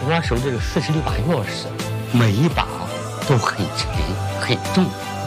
我手这个46把钥匙，每一把都很沉很重。